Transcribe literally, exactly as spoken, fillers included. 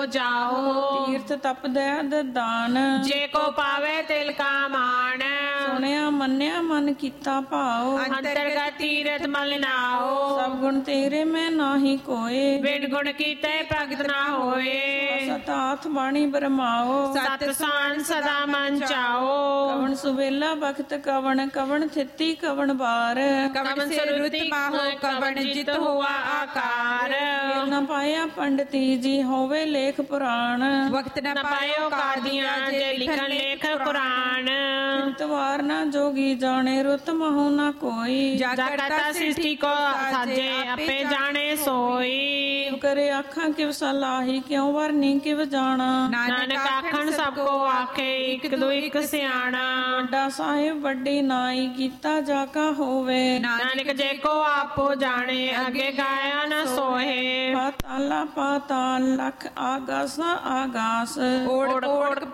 जाओ। तीर्थ तप दयाद दान जे को पावे तिल का मान। सुनिया मन्या मन कीता भाओ अंतर्गत तीरथ मल नाओ। सब गुण तेरे में नाही कोय बिन गुण कीते प्रगट ना होए। सत हाथ बाणी बरमाओ सत सान सदा मन चाओ। कवन सुबेला बखत कवन कवन थिति कवन बार कवन सुरुति बाहो कवन जित हुआ आकार। न पाया पंडिती जी होवे लेख पुराण वक्त न पायो कादियां जे लिखन लेख पुराण। चितवार न जोगी जाने रुत महु न कोई जागरता सृष्टि को साजे अपे जाने सोई। करे आखा किव सलाही क्यों वरनी किव जाना नानक आखन सबको आखे इक दो इक सियाणा। बड़ा साहिब बड़ी नाई गीता जाका होवे नानक जे को आपो जाने आगे गाया न सोहे। पाताला पाताल लख आगास आगास ओढ़ ओढ़